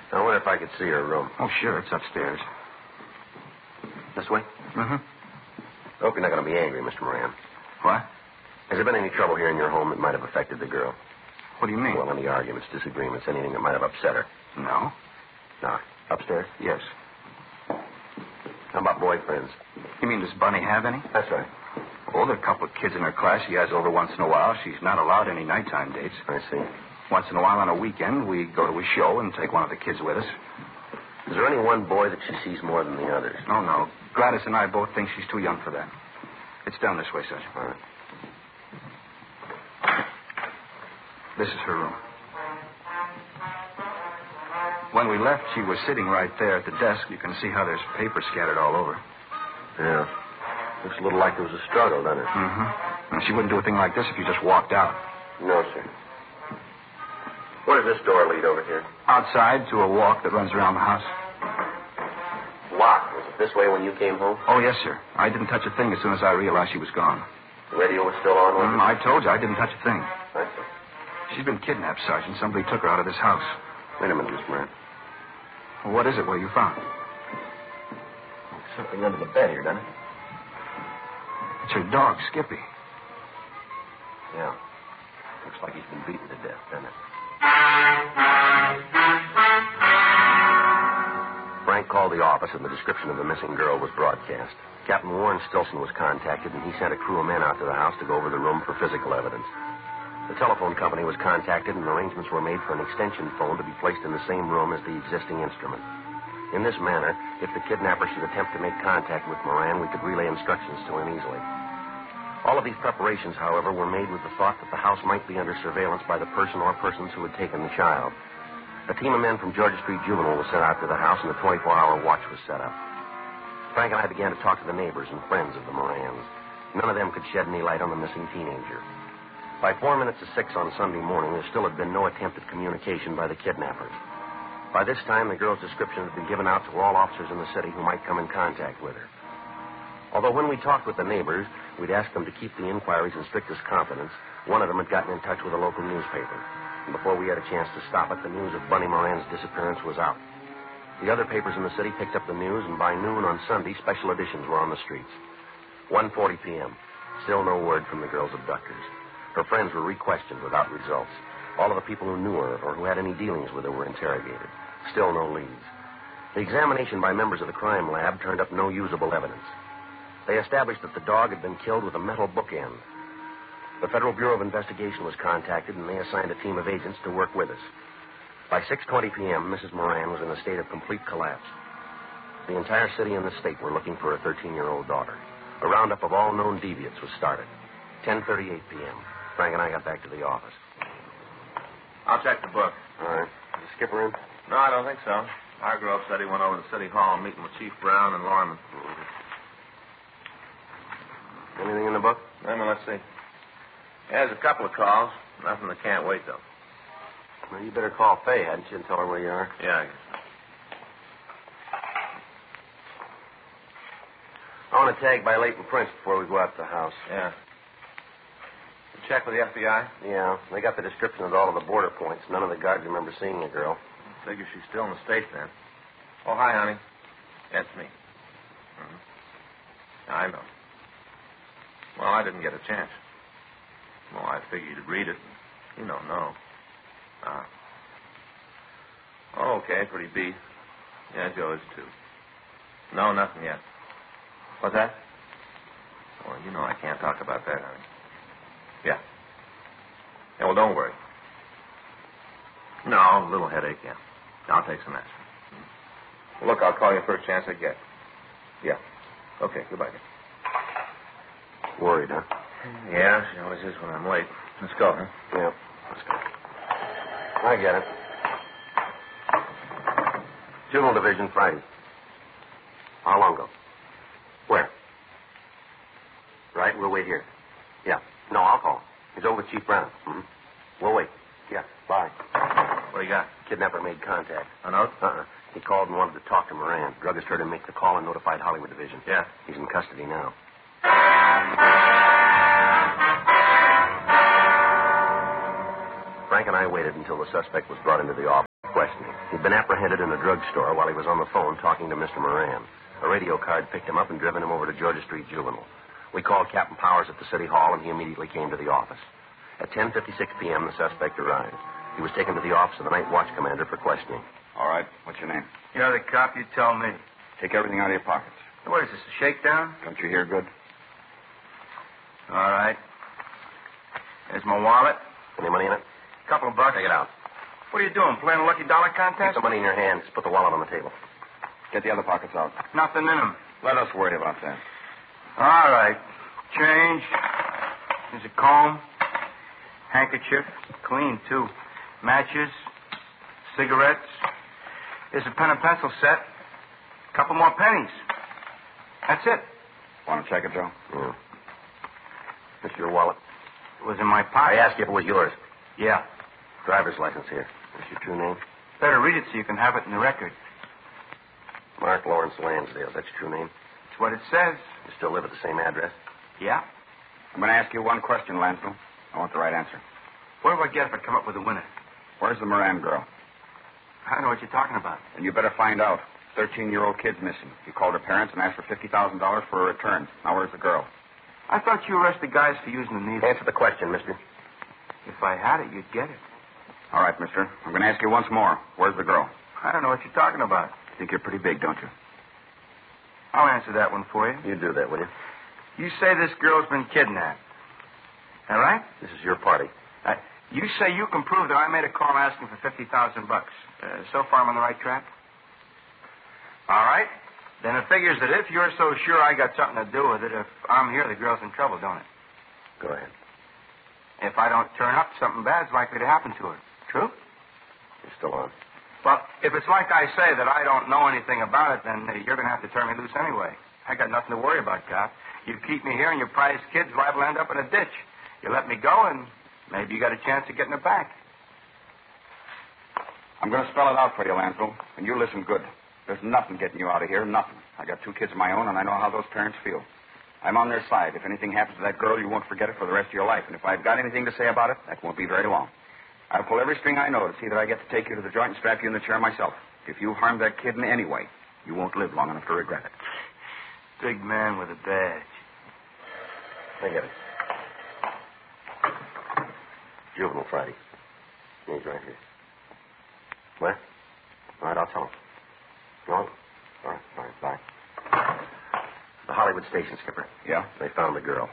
I wonder if I could see her room. Oh, sure. It's upstairs. This way? Mm-hmm. I hope you're not going to be angry, Mr. Moran. What? Has there been any trouble here in your home that might have affected the girl? What do you mean? Well, any arguments, disagreements, anything that might have upset her? No. No. Upstairs? Yes. How about boyfriends? You mean, does Bunny have any? That's right. Oh, there are a couple of kids in her class she has over once in a while. She's not allowed any nighttime dates. I see. Once in a while on a weekend, we go to a show and take one of the kids with us. Is there any one boy that she sees more than the others? Oh, no. Gladys and I both think she's too young for that. It's down this way, Sergeant. All right. This is her room. When we left, she was sitting right there at the desk. You can see how there's paper scattered all over. Yeah. Looks a little like there was a struggle, doesn't it? Mm-hmm. And she wouldn't do a thing like this if you just walked out. No, sir. Where does this door lead over here? Outside to a walk that runs around the house. Locked. Was it this way when you came home? Oh, yes, sir. I didn't touch a thing as soon as I realized she was gone. The radio was still on, wasn't it? I told you I didn't touch a thing. I see. She's been kidnapped, Sergeant. Somebody took her out of this house. Wait a minute, Mr. Moran. Well, what is it? What you found? Something under the bed here, doesn't it? It's her dog, Skippy. Yeah. Looks like he's been beaten to death, doesn't it? Frank called the office and the description of the missing girl was broadcast. Captain Warren Stilson was contacted and he sent a crew of men out to the house to go over the room for physical evidence. The telephone company was contacted and arrangements were made for an extension phone to be placed in the same room as the existing instrument. In this manner, if the kidnapper should attempt to make contact with Moran, we could relay instructions to him easily. All of these preparations, however, were made with the thought that the house might be under surveillance by the person or persons who had taken the child. A team of men from Georgia Street Juvenile was sent out to the house and a 24-hour watch was set up. Frank and I began to talk to the neighbors and friends of the Morans. None of them could shed any light on the missing teenager. By 4 minutes to 6 on Sunday morning, there still had been no attempt at communication by the kidnappers. By this time, the girl's description had been given out to all officers in the city who might come in contact with her. Although when we talked with the neighbors, we'd asked them to keep the inquiries in strictest confidence, one of them had gotten in touch with a local newspaper. And before we had a chance to stop it, the news of Bunny Moran's disappearance was out. The other papers in the city picked up the news, and by noon on Sunday, special editions were on the streets. 1:40 p.m. Still no word from the girl's abductors. Her friends were re-questioned without results. All of the people who knew her or who had any dealings with her were interrogated. Still no leads. The examination by members of the crime lab turned up no usable evidence. They established that the dog had been killed with a metal bookend. The Federal Bureau of Investigation was contacted, and they assigned a team of agents to work with us. By 6:20 p.m., Mrs. Moran was in a state of complete collapse. The entire city and the state were looking for a 13-year-old daughter. A roundup of all known deviants was started. 10:38 p.m. Frank and I got back to the office. I'll check the book. All right. Is the skipper in? No, I don't think so. Hargrove said he went over to City Hall meeting with Chief Brown and Lorman. Anything in the book? Let's see. Yeah, there's a couple of calls. Nothing that can't wait, though. Well, you better call Faye, hadn't you, and tell her where you are? Yeah, I guess so. I want to tag by Leighton Prince before we go out to the house. Yeah. You check with the FBI? Yeah, they got the description of all of the border points. None of the guards remember seeing the girl. Figure she's still in the States, then. Oh, hi, honey. That's me. Mm-hmm. I know. Well, I didn't get a chance. Well, I figured you'd read it. You don't know. Oh, okay, pretty beat. Yeah, Joe is, too. No, nothing yet. What's that? Well, you know I can't talk about that, honey. Yeah. Yeah, well, don't worry. No, a little headache, yeah. I'll take some aspirin. Well, look, I'll call you first chance I get. Yeah. Okay, goodbye. Worried, huh? Yeah, she always is when I'm late. Let's go, huh? Yeah, let's go. I get it. Juvenile Division, Friday. How long ago? Where? Right, we'll wait here. Yeah. No, I'll call. He's over with Chief Brown. Mm-hmm. We'll wait. Yeah, bye. What do you got? Kidnapper made contact. A note? He called and wanted to talk to Moran. Druggist heard him make the call and notified Hollywood Division. Yeah. He's in custody now. Frank and I waited until the suspect was brought into the office for questioning. He'd been apprehended in a drugstore while he was on the phone talking to Mr. Moran. A radio card picked him up and driven him over to Georgia Street Juvenile. We called Captain Powers at the city hall, and he immediately came to the office. At 10:56 p.m., the suspect arrived. He was taken to the office of the night watch commander for questioning. All right. What's your name? You're the cop. You tell me. Take everything out of your pockets. What is this, a shakedown? Don't you hear good? All right. There's my wallet. Any money in it? Couple of bucks. Take it out. What are you doing, playing a lucky dollar Keep contest? the money in your hands. Put the wallet on the table. Get the other pockets out. Nothing in them. Let us worry about that. All right. Change. There's a comb. Handkerchief. Clean, too. Matches. Cigarettes. There's a pen and pencil set. A couple more pennies. That's it. Want to check it, Joe? Yeah. This your wallet? It was in my I pocket. asked you if it was yours. Yeah. Driver's license here. What's your true name? Better read it so you can have it in the record. Mark Lawrence Lansdale. That's your true name? It's what it says. You still live at the same address? Yeah? I'm going to ask you one question, Lansdale. I want the right answer. What do I get if I come up with a winner? Where's the Moran girl? I don't know what you're talking about. And you better find out. 13-year-old kid's missing. You called her parents and asked for $50,000 for a return. Now, where's the girl? I thought you arrested guys for using the needle. Answer the question, mister. If I had it, you'd get it. All right, mister. I'm going to ask you once more. Where's the girl? I don't know what you're talking about. Think you're pretty big, don't you? I'll answer that one for you. You do that, will you? You say this girl's been kidnapped. All right? This is your party. You say you can prove that I made a call asking for $50,000. So far, I'm on the right track? All right. Then it figures that if you're so sure I got something to do with it, if I'm here, the girl's in trouble, don't it? Go ahead. If I don't turn up, something bad's likely to happen to her. True? You're still on. Well, if it's like I say that I don't know anything about it, then you're going to have to turn me loose anyway. I got nothing to worry about, Cop. You keep me here and your prize kid's liable to end up in a ditch. You let me go and maybe you got a chance of getting her back. I'm going to spell it out for you, Lansdale, and you listen good. There's nothing getting you out of here, nothing. I got 2 kids of my own, and I know how those parents feel. I'm on their side. If anything happens to that girl, you won't forget it for the rest of your life. And if I've got anything to say about it, that won't be very long. I'll pull every string I know to see that I get to take you to the joint and strap you in the chair myself. If you harm that kid in any way, you won't live long enough to regret it. Big man with a badge. I get it. Juvenile Friday. He's right here. What? All right, I'll tell him. No? All right, bye. The Hollywood station, Skipper. Yeah? They found the girl.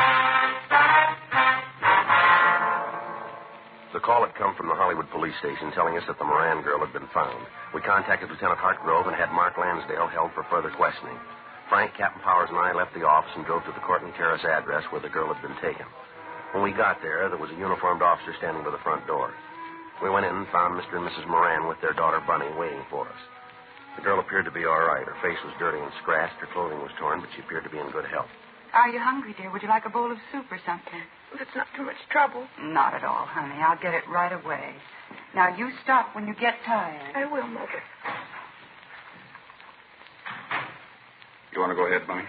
The call had come from the Hollywood police station telling us that the Moran girl had been found. We contacted Lieutenant Hartgrove and had Mark Lansdale held for further questioning. Frank, Captain Powers, and I left the office and drove to the Courtney Terrace address where the girl had been taken. When we got there was a uniformed officer standing by the front door. We went in and found Mr. and Mrs. Moran with their daughter, Bunny, waiting for us. The girl appeared to be all right. Her face was dirty and scratched. Her clothing was torn, but she appeared to be in good health. Are you hungry, dear? Would you like a bowl of soup or something? If it's not too much trouble. Not at all, honey. I'll get it right away. Now, you stop when you get tired. I will, Mother. You want to go ahead, Bunny?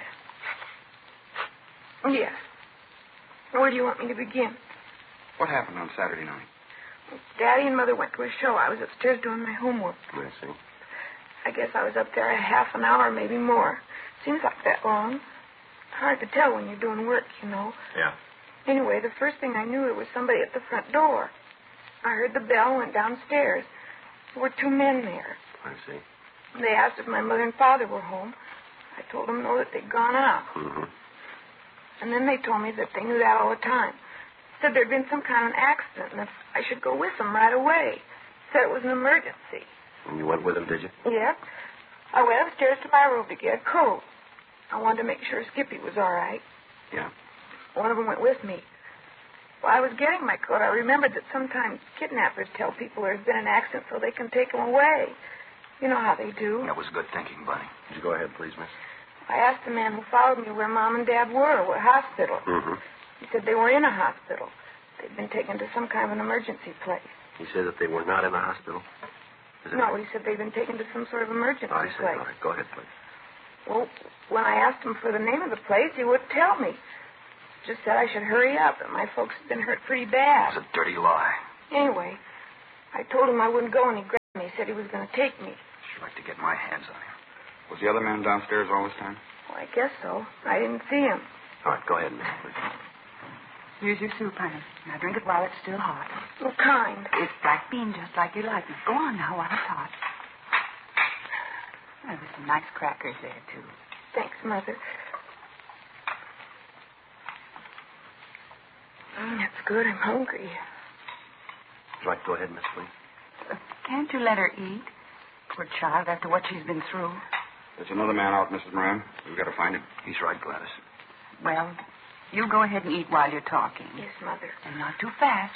Yes. Where do you want me to begin? What happened on Saturday night? Daddy and Mother went to a show. I was upstairs doing my homework. I see. I guess I was up there a half an hour, maybe more. Seems like that long. Hard to tell when you're doing work, you know. Yeah. Anyway, the first thing I knew, there was somebody at the front door. I heard the bell and went downstairs. There were 2 men there. I see. They asked if my mother and father were home. I told them no, that they'd gone out. Mm-hmm. And then they told me that they knew that all the time. Said there'd been some kind of an accident and if I should go with them right away. Said it was an emergency. And you went with them, did you? Yeah. I went upstairs to my room to get a coat. I wanted to make sure Skippy was all right. Yeah. One of them went with me. While I was getting my coat, I remembered that sometimes kidnappers tell people there's been an accident so they can take them away. You know how they do. That was good thinking, Bunny. Would you go ahead, please, miss? I asked the man who followed me where Mom and Dad were, what hospital. Mm-hmm. He said they were in a hospital. They'd been taken to some kind of an emergency place. He said that they were not in the hospital? No, he said they'd been taken to some sort of emergency I see. place. All right, go ahead, please. Well, when I asked him for the name of the place, he wouldn't tell me. Just said I should hurry up, that my folks had been hurt pretty bad. It's a dirty lie. Anyway, I told him I wouldn't go, and he grabbed He said he was going to take me. Sure like to get my hands on him. Was the other man downstairs all this time? Well, I guess so. I didn't see him. All right, go ahead, Miss. Here's your soup, honey. Now drink it while it's still hot. What kind? It's black bean, just like you like it. Go on now while it's hot. Well, there's some nice crackers there, too. Thanks, Mother. That's good. I'm hungry. Would you like to go ahead, Miss, please? Can't you let her eat? Poor child, after what she's been through. There's another man out, Mrs. Moran. We've got to find him. He's right, Gladys. Well, you go ahead and eat while you're talking. Yes, Mother. And not too fast.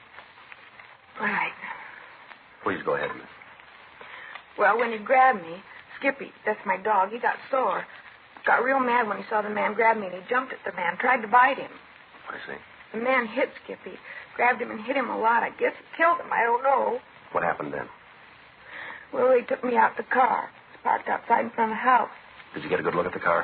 All right. Please go ahead, Miss. Well, when he grabbed me, Skippy, that's my dog, he got sore. Got real mad when he saw the man grab me, and he jumped at the man, tried to bite him. I see. The man hit Skippy, grabbed him and hit him a lot. I guess it killed him. I don't know. What happened then? Well, they took me out the car. It's parked outside in front of the house. Did you get a good look at the car?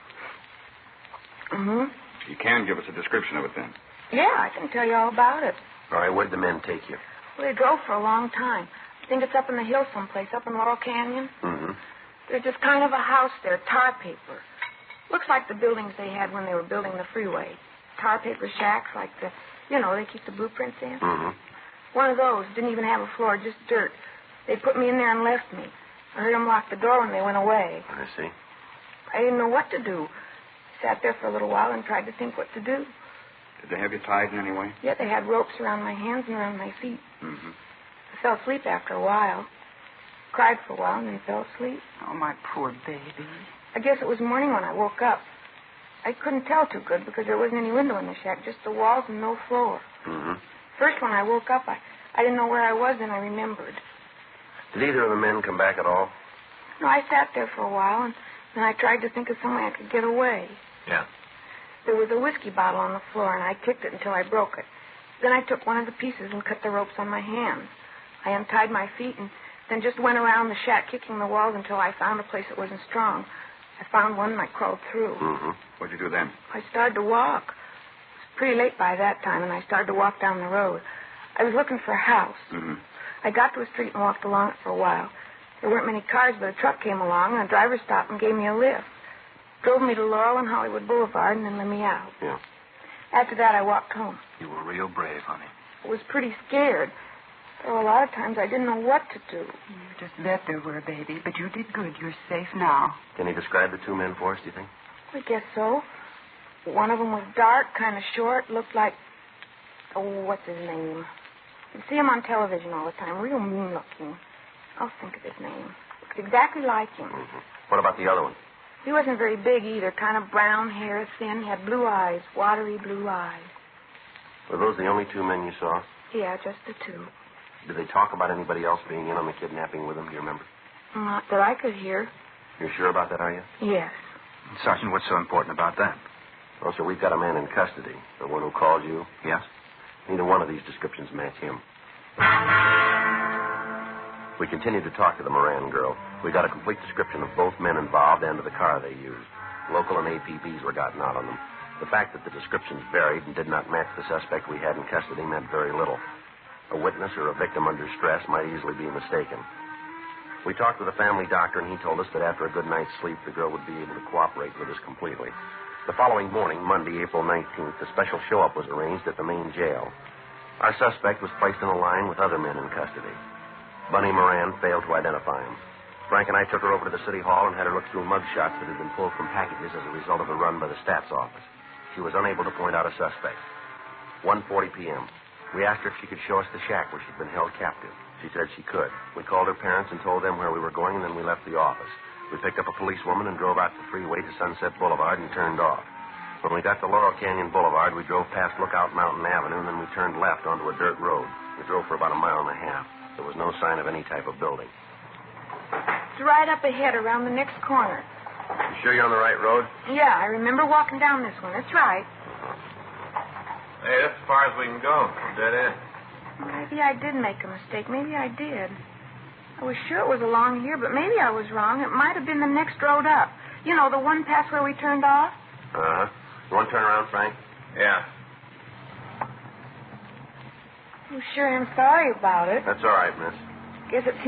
Mm-hmm. You can give us a description of it then. Yeah, I can tell you all about it. All right, where'd the men take you? Well, they drove for a long time. I think it's up in the hills someplace, up in Laurel Canyon. Mm-hmm. There's just kind of a house there, tar paper. Looks like the buildings they had when they were building the freeway. Tar paper shacks like the, they keep the blueprints in. Mm-hmm. One of those. Didn't even have a floor, just dirt. They put me in there and left me. I heard them lock the door when they went away. I see. I didn't know what to do. Sat there for a little while and tried to think what to do. Did they have you tied in any way? Yeah, they had ropes around my hands and around my feet. Mm-hmm. I fell asleep after a while. Cried for a while and then fell asleep. Oh, my poor baby. I guess it was morning when I woke up. I couldn't tell too good because there wasn't any window in the shack, just the walls and no floor. Mm-hmm. First, when I woke up, I didn't know where I was, and I remembered. Did either of the men come back at all? No, I sat there for a while, and then I tried to think of some way I could get away. Yeah. There was a whiskey bottle on the floor, and I kicked it until I broke it. Then I took one of the pieces and cut the ropes on my hands. I untied my feet and then just went around the shack kicking the walls until I found a place that wasn't strong. I found one and I crawled through. Mm-hmm. What'd you do then? I started to walk. It was pretty late by that time, and I started to walk down the road. I was looking for a house. Mm-hmm. I got to a street and walked along it for a while. There weren't many cars, but a truck came along, and the driver stopped and gave me a lift. Drove me to Laurel and Hollywood Boulevard and then let me out. Yeah. After that, I walked home. You were real brave, honey. I was pretty scared. There were a lot of times I didn't know what to do. You just bet there were, baby, but you did good. You're safe now. Can you describe the two men for us, do you think? I guess so. One of them was dark, kind of short, looked like... Oh, what's his name? You'd see him on television all the time, real mean-looking. I'll think of his name. Looked exactly like him. Mm-hmm. What about the other one? He wasn't very big either, kind of brown hair, thin, had blue eyes, watery blue eyes. Were those the only two men you saw? Yeah, just the two. Did they talk about anybody else being in on the kidnapping with them, do you remember? Not that I could hear. You're sure about that, are you? Yes. Sergeant, what's so important about that? Well, sir, we've got a man in custody. The one who called you. Yes? Neither one of these descriptions match him. We continued to talk to the Moran girl. We got a complete description of both men involved and of the car they used. Local and APBs were gotten out on them. The fact that the descriptions varied and did not match the suspect we had in custody meant very little. A witness or a victim under stress might easily be mistaken. We talked with a family doctor, and he told us that after a good night's sleep, the girl would be able to cooperate with us completely. The following morning, Monday, April 19th, a special show-up was arranged at the main jail. Our suspect was placed in a line with other men in custody. Bunny Moran failed to identify him. Frank and I took her over to the city hall and had her look through mugshots that had been pulled from packages as a result of a run by the stats office. She was unable to point out a suspect. 1:40 p.m. We asked her if she could show us the shack where she'd been held captive. She said she could. We called her parents and told them where we were going, and then we left the office. We picked up a policewoman and drove out the freeway to Sunset Boulevard and turned off. When we got to Laurel Canyon Boulevard, we drove past Lookout Mountain Avenue, and then we turned left onto a dirt road. We drove for about a mile and a half. There was no sign of any type of building. It's right up ahead around the next corner. You sure you're on the right road? Yeah, I remember walking down this one. That's right. Hey, that's as far as we can go. Dead end. Maybe I did make a mistake. Maybe I did. I was sure it was along here, but maybe I was wrong. It might have been the next road up. You know, the one past where we turned off? Uh-huh. You want to turn around, Frank? Yeah. Oh, sure, I'm sorry about it. That's all right, miss. Guess it